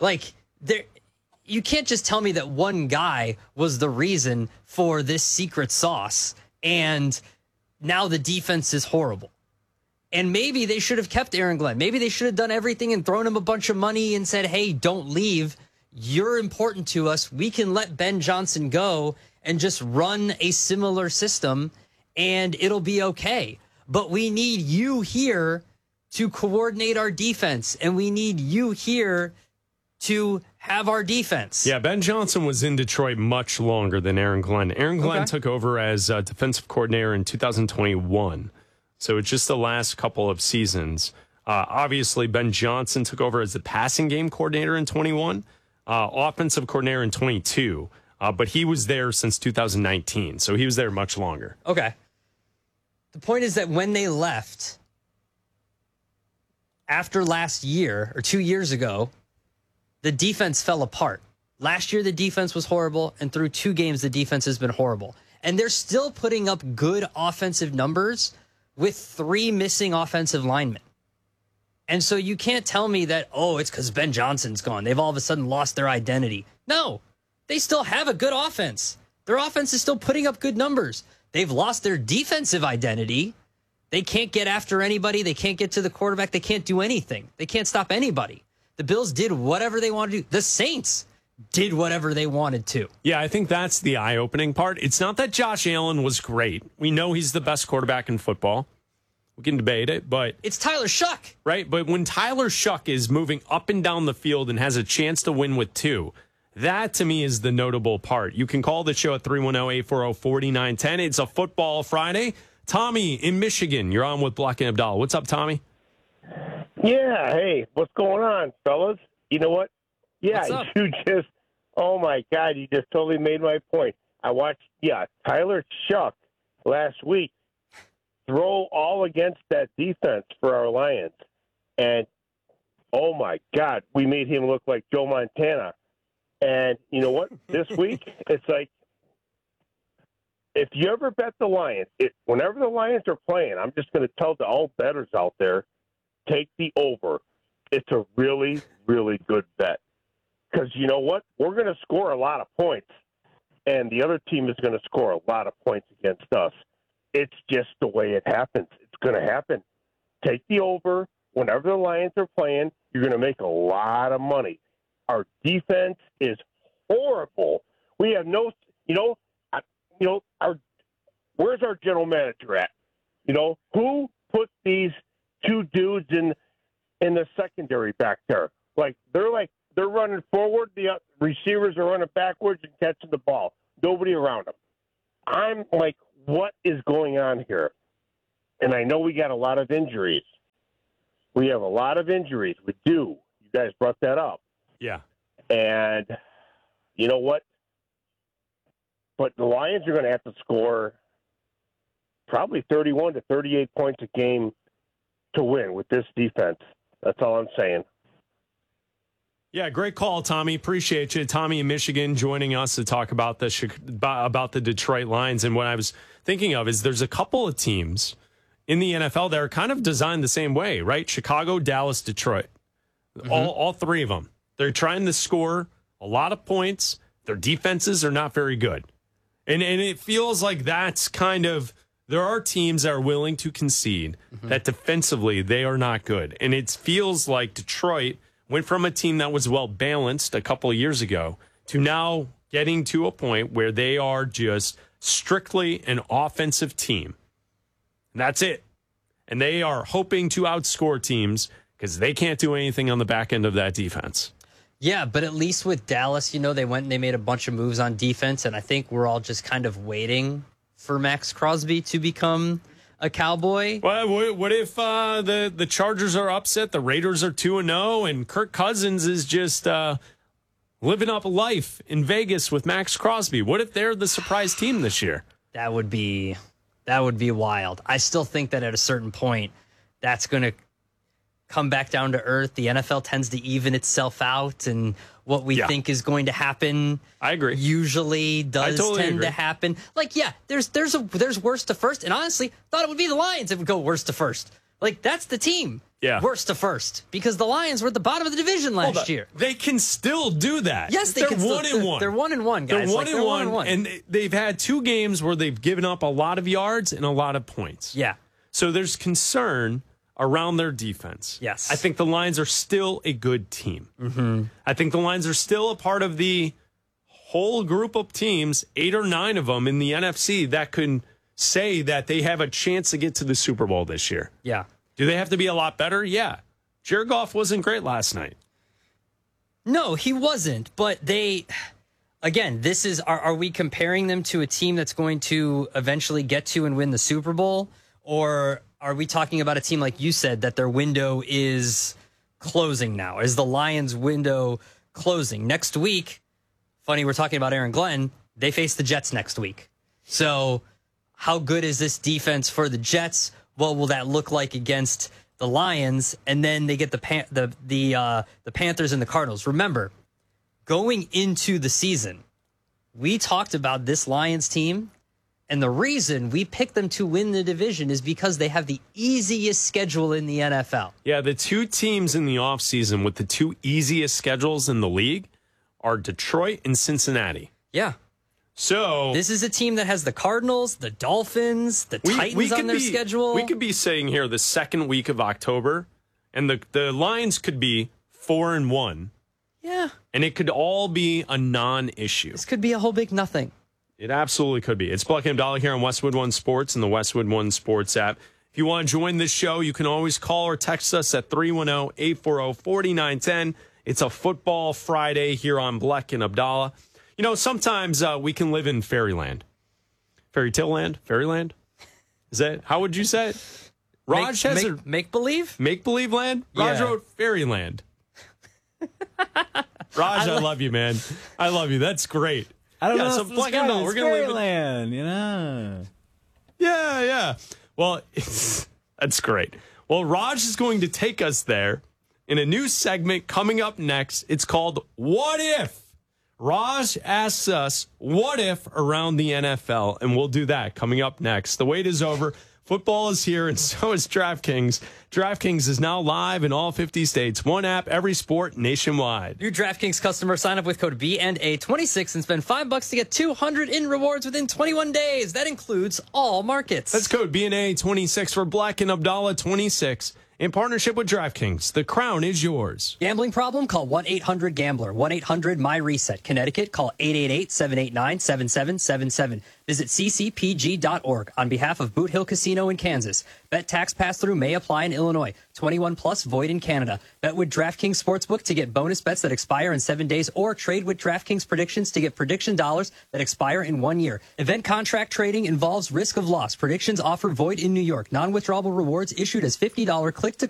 You can't just tell me that one guy was the reason for this secret sauce, and now the defense is horrible. And maybe they should have kept Aaron Glenn. Maybe they should have done everything and thrown him a bunch of money and said, hey, don't leave. You're important to us. We can let Ben Johnson go and just run a similar system, and it'll be okay. But we need you here to coordinate our defense, and we need you here to have our defense. Yeah, Ben Johnson was in Detroit much longer than Aaron Glenn. Aaron Glenn took over as defensive coordinator in 2021. So it's just the last couple of seasons. Obviously, Ben Johnson took over as the passing game coordinator in 21, offensive coordinator in 22. But he was there since 2019, so he was there much longer. Okay. The point is that when they left, after last year, or 2 years ago, the defense fell apart. Last year, the defense was horrible, and through 2 games, the defense has been horrible. And they're still putting up good offensive numbers with 3 missing offensive linemen. And so you can't tell me that, it's because Ben Johnson's gone. They've all of a sudden lost their identity. No, they still have a good offense. Their offense is still putting up good numbers. They've lost their defensive identity. They can't get after anybody. They can't get to the quarterback. They can't do anything. They can't stop anybody. The Bills did whatever they wanted to do. The Saints did whatever they wanted to. Yeah, I think that's the eye-opening part. It's not that Josh Allen was great. We know he's the best quarterback in football. We can debate it, but... It's Tyler Shuck. Right, but when Tyler Shuck is moving up and down the field and has a chance to win with 2, that to me is the notable part. You can call the show at 310-840-4910. It's a football Friday. Tommy in Michigan, you're on with Block and Abdal. What's up, Tommy? Yeah, hey, what's going on, fellas? You know what? Yeah, you just, oh my God, you just totally made my point. I watched, Tyler Shuck last week throw all against that defense for our Lions. And, oh my God, we made him look like Joe Montana. And you know what? This week, it's like, if you ever bet the Lions, whenever the Lions are playing, I'm just going to tell the all bettors out there, take the over. It's a really, really good bet. Because you know what? We're going to score a lot of points, and the other team is going to score a lot of points against us. It's just the way it happens. It's going to happen. Take the over. whenever the Lions are playing, you're going to make a lot of money. Our defense is horrible. We have no, where's our general manager at? Who put these two dudes in the secondary back there? They're running forward. The receivers are running backwards and catching the ball. Nobody around them. I'm like, what is going on here? And I know we got a lot of injuries. We have a lot of injuries. We do. You guys brought that up. Yeah. And you know what? But the Lions are going to have to score probably 31 to 38 points a game to win with this defense. That's all I'm saying. Yeah, great call, Tommy. Appreciate you. Tommy in Michigan joining us to talk about the Detroit Lions. And what I was thinking of is there's a couple of teams in the NFL that are kind of designed the same way, right? Chicago, Dallas, Detroit. Mm-hmm. All three of them. They're trying to score a lot of points. Their defenses are not very good. And it feels like that's kind of, there are teams that are willing to concede that defensively they are not good. And it feels like Detroit went from a team that was well-balanced a couple of years ago to now getting to a point where they are just strictly an offensive team. And that's it. And they are hoping to outscore teams because they can't do anything on the back end of that defense. Yeah, but at least with Dallas, they went and they made a bunch of moves on defense, and I think we're all just kind of waiting for Max Crosby to become a Cowboy. Well, what if the Chargers are upset, the Raiders are 2-0, and Kirk Cousins is just living up life in Vegas with Max Crosby? What if they're the surprise team this year? That would be wild. I still think that at a certain point, that's going to come back down to earth. The NFL tends to even itself out, and what we think is going to happen, I agree, usually does tend to happen. There's worst to first, and honestly, thought it would be the Lions that would go worst to first. That's the team. Yeah. Worst to first, because the Lions were at the bottom of the division last year. They can still do that. Yes, they're 1-1. They're 1-1, guys. They're 1-1, and they've had 2 games where they've given up a lot of yards and a lot of points. Yeah. So there's concern around their defense. Yes. I think the Lions are still a good team. Mm-hmm. I think the Lions are still a part of the whole group of teams, 8 or 9 of them in the NFC, that can say that they have a chance to get to the Super Bowl this year. Yeah. Do they have to be a lot better? Yeah. Jared Goff wasn't great last night. No, he wasn't. But again, this is, are we comparing them to a team that's going to eventually get to and win the Super Bowl? Or are we talking about a team, like you said, that their window is closing now? Is the Lions' window closing? Next week, funny, we're talking about Aaron Glenn, they face the Jets next week. So how good is this defense for the Jets? What will that look like against the Lions? And then they get the Panthers and the Cardinals. Remember, going into the season, we talked about this Lions team, and the reason we picked them to win the division is because they have the easiest schedule in the NFL. Yeah, the 2 teams in the offseason with the 2 easiest schedules in the league are Detroit and Cincinnati. Yeah. So this is a team that has the Cardinals, the Dolphins, the Titans on their schedule. We could be saying here the second week of October, and the Lions could be 4-1. Yeah. And it could all be a non-issue. This could be a whole big nothing. It absolutely could be. It's Black and Abdallah here on Westwood One Sports and the Westwood One Sports app. If you want to join this show, you can always call or text us at 310-840-4910. It's a football Friday here on Black and Abdallah. Sometimes we can live in fairyland. Fairy tale land? Fairyland? Is that, how would you say it? Raj has a make-believe? Make-believe land? Raj wrote fairyland. Raj, I love you, man. I love you. That's great. I don't know. So Black and Abdallah, we're going to live in fairyland, Yeah. Well, that's great. Well, Raj is going to take us there in a new segment coming up next. It's called What If? Raj asks us, what if around the NFL? And we'll do that coming up next. The wait is over. Football is here, and so is DraftKings. DraftKings is now live in all 50 states. One app, every sport, nationwide. New DraftKings customers sign up with code BNA26 and spend $5 to get $200 in rewards within 21 days. That includes all markets. That's code BNA26 for Black and Abdallah 26. in partnership with DraftKings. The crown is yours. Gambling problem? Call 1-800-GAMBLER. 1-800-MY-RESET. Connecticut, call 888-789-7777. Visit ccpg.org on behalf of Boot Hill Casino in Kansas. Bet tax pass-through may apply in Illinois. 21 plus, void in Canada. Bet with DraftKings Sportsbook to get bonus bets that expire in 7 days, or trade with DraftKings Predictions to get prediction dollars that expire in 1 year. Event contract trading involves risk of loss. Predictions offer void in New York. Non-withdrawable rewards issued as $50 click-to